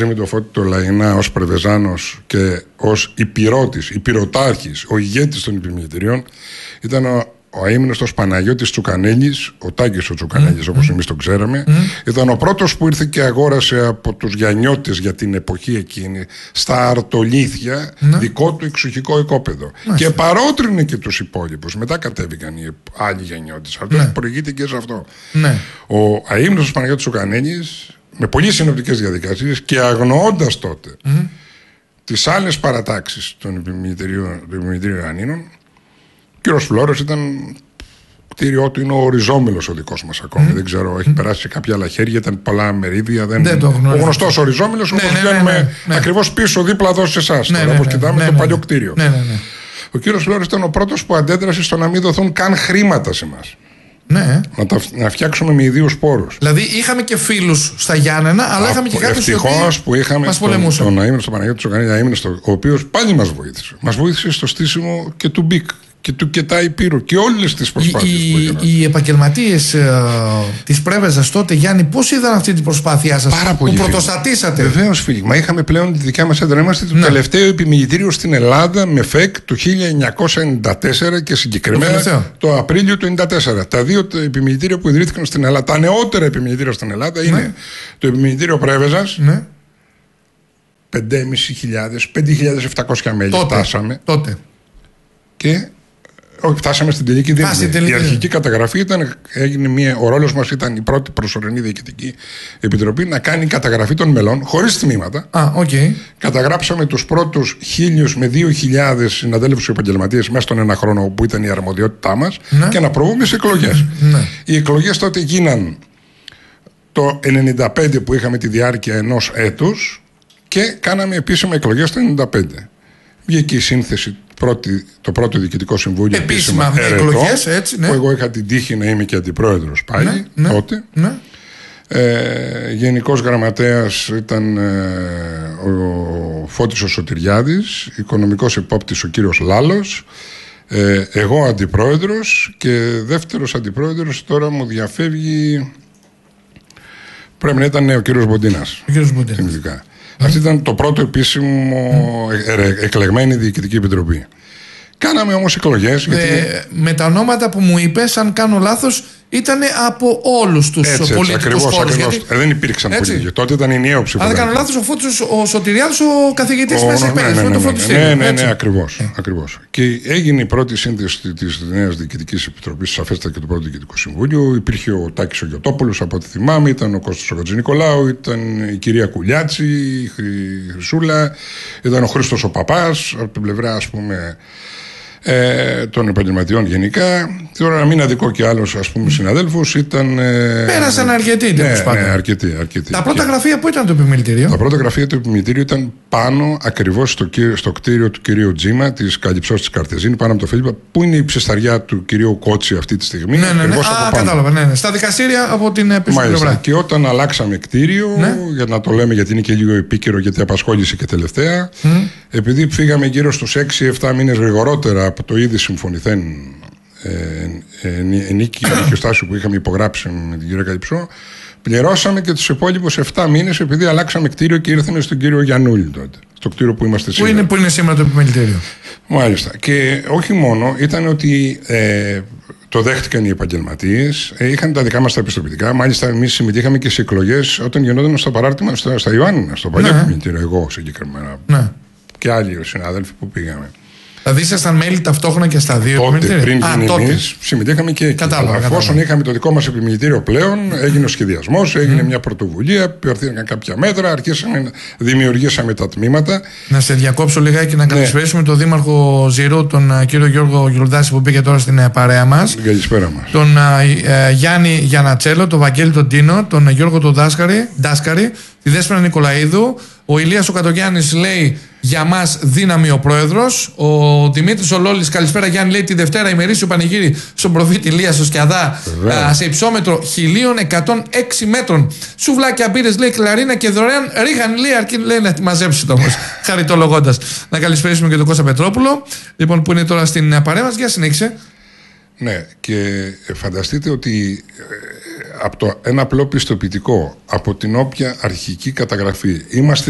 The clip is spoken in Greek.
μαζί με τον Φώτη το Λαϊνά ως Πρεβεζάνος και ως υπηροτάρχης, ο ηγέτης των επιμελητηρίων, ήταν ο αείμνηστος Παναγιώτης Τσουκανέλης, ο Τάκης ο Τσουκανέλης όπως εμείς τον ξέραμε. Ήταν ο πρώτος που ήρθε και αγόρασε από τους Γιαννιώτες για την εποχή εκείνη στα Αρτολίθια δικό του εξοχικό οικόπεδο. Και παρότρινε και τους υπόλοιπους. Μετά κατέβηκαν οι άλλοι Γιαννιώτες. Αυτό προηγείται και σε αυτό. Ο αείμνηστος Παναγιώτης Τσουκανέλης, με πολύ συνοπτικές διαδικασίες και αγνοώντας τότε τις άλλες παρατάξεις των επιμελητηρίων Ανίνων, ο κύριος Φλόρος ήταν, κτίριό του είναι ο οριζόμηλος ο δικός μας ακόμη. Δεν ξέρω, έχει περάσει σε κάποια άλλα χέρια, ήταν πολλά μερίδια. Ο γνωστός οριζόμηλος, όπως βγαίνουμε ακριβώς πίσω, δίπλα εδώ σε εσάς. Όπως κοιτάμε το παλιό κτίριο. Ο κύριος Φλόρος ήταν ο πρώτος που αντέδρασε στο να μην δοθούν καν χρήματα σε εμάς. Να φτιάξουμε με ιδίους πόρους. Δηλαδή είχαμε και φίλους στα Γιάννενα, αλλά είχαμε και κάποιους που είχαμε τον αείμνηστο Παναγιώτη Τσουκανέλη, ο οποίος πάλι μας βοήθησε. Μας βοήθησε στο στήσιμο και του Μπικ και του Κετάι Πύρου και όλες τις προσπάθειες που έγιναν. Οι επαγγελματίες της Πρέβεζας τότε, Γιάννη, πώς είδαν αυτή την προσπάθειά σας? Πάρα πολύ. Που πρωτοστατήσατε. Βεβαίως, φίλοι. Μα είχαμε πλέον τη δικιά μας έδρα. Είμαστε το τελευταίο επιμελητήριο στην Ελλάδα με ΦΕΚ το 1994 και συγκεκριμένα το Απρίλιο του 1994. Τα δύο επιμελητήρια που ιδρύθηκαν στην Ελλάδα, τα νεότερα επιμελητήρια στην Ελλάδα, είναι το επιμελητήριο Πρέβεζας. 5.700 μέλη φτάσαμε. Τότε. Και φτάσαμε στην τελική δήλωση. Η αρχική καταγραφή έγινε ο ρόλος μας ήταν η πρώτη προσωρινή διοικητική επιτροπή να κάνει καταγραφή των μελών χωρίς τμήματα. Καταγράψαμε τους πρώτους 1.000 με 2.000 συναδέλφους επαγγελματίες μέσα στον ένα χρόνο που ήταν η αρμοδιότητά μας και να προβούμε σε εκλογές. Οι εκλογές τότε γίναν το 1995 που είχαμε τη διάρκεια ενός έτους και κάναμε επίσημα εκλογές το 1995. Βγήκε η σύνθεση, το πρώτο διοικητικό συμβούλιο επίσημα εκλογές, έτσι, που εγώ είχα την τύχη να είμαι και αντιπρόεδρος πάλι τότε. Γενικός γραμματέας ήταν ο Φώτης ο Σωτηριάδης, οικονομικός υπόπτης ο κύριος Λάλος, εγώ αντιπρόεδρος και δεύτερος αντιπρόεδρος τώρα μου διαφεύγει, πρέπει να ήταν ο κύριος Μποντίνας. Αυτή ήταν το πρώτο επίσημο εκλεγμένη διοικητική επιτροπή. Κάναμε όμως εκλογές. Με τα ονόματα που μου είπες, αν κάνω λάθος, ήταν από όλους τους πολιτικούς χώρους. Δεν υπήρξαν πολιτικοί. Τότε ήταν ενιαίο ψηφοδέλτιο. Αν δεν κάνω λάθος, ο Φώτης ο Σωτηριάδης, ο καθηγητής μέσα εκπαίδευσης. Ναι, ακριβώς. Και έγινε η πρώτη σύνθεση της νέας διοικητικής επιτροπής, σαφέστατα και του πρώτου διοικητικού συμβούλιο. Υπήρχε ο Τάκης ο Γιωτόπουλος, από ό,τι θυμάμαι, ήταν ο Κώστας ο Χατζηνικολάου, ήταν η κυρία Κουλιάτση, η Χρυσούλα, ήταν ο Χρήστος ο Παπάς, από την πλευρά, ας πούμε, των επαγγελματιών γενικά. Τώρα να μην αδικό και άλλους, ας πούμε, συναδέλφους ήταν. Πέρασαν αρκετοί, τέλος πάντων. Αρκετοί. Τα πρώτα γραφεία που ήταν το επιμελητήριο? Τα πρώτα γραφεία του επιμελητήριου ήταν πάνω ακριβώς στο κτίριο του κυρίου Τζίμα, της Καλυψός της Καρτεζίνη, πάνω από το Φίλιππα, που είναι η ψισταριά του κυρίου Κότσι αυτή τη στιγμή. Κατάλαβα. Στα δικαστήρια από την πίσω πλευρά. Και όταν αλλάξαμε κτίριο, για να το λέμε γιατί είναι και λίγο επίκαιρο, γιατί απασχόλησε και τελευταία, επειδή φύγαμε γύρω στους 6-7 μήνες γρηγορότερα από το ήδη συμφωνηθέν ενοικιοστάσιο που είχαμε υπογράψει με την κυρία Καλυψό, πληρώσαμε και τους υπόλοιπους 7 μήνες επειδή αλλάξαμε κτίριο και ήρθαμε στον κύριο Γιαννούλη τότε. Στο κτίριο που είμαστε σήμερα. Πού είναι σήμερα το επιμελητήριο? Μάλιστα. Και όχι μόνο, ήταν ότι το δέχτηκαν οι επαγγελματίες, είχαν τα δικά μας τα επιστοποιητικά. Μάλιστα, εμείς συμμετείχαμε και σε εκλογές όταν γινόταν στο παράρτημα στα Ιωάννινα, στο παλιό επιμελητήριο. Εγώ συγκεκριμένα. Και άλλοι συνάδελφοι που πήγαμε. Δηλαδή ήσασταν μέλη ταυτόχρονα και στα δύο επιμελητήρια? Πριν γίνει εμείς, συμμετείχαμε και εκεί. Αλλά εφόσον είχαμε το δικό μας επιμελητήριο πλέον, έγινε ο σχεδιασμός, έγινε μια πρωτοβουλία, πιορθήκαν κάποια μέτρα, δημιουργήσαμε τα τμήματα. Να σε διακόψω λιγάκι να καλησπερίσουμε τον Δήμαρχο Ζηρού, τον κύριο Γιώργο Γιουλδάση που πήγε τώρα στην παρέα μας. Καλησπέρα μας. Τον Γιάννη Γιανατσέλο, τον Βαγγέλη τον Τίνο, τον Γιώργο τον Δάσκαρη, τη Δέσποινα Νικολαίδου. Ο Ηλίας ο Κατογιάννης λέει για μας δύναμη ο πρόεδρος. Ο Δημήτρης ο Λόλης, καλησπέρα Γιάννη, λέει τη Δευτέρα ημερήσιο πανηγύρι στον προφήτη Ηλία στο Σκιαδά σε υψόμετρο 1.106 μέτρων. Σουβλάκια μπύρες, λέει κλαρίνα και δωρεάν ρίγαν, λέει, αρκεί λέει να τη μαζέψει το όμως. Χαριτολογώντας. Να καλησπερίσουμε και τον Κώστα Πετρόπουλο, λοιπόν, που είναι τώρα στην παρέα μας. Για συνέχισε. Ναι, και φανταστείτε ότι από ένα απλό πιστοποιητικό, από την όποια αρχική καταγραφή, είμαστε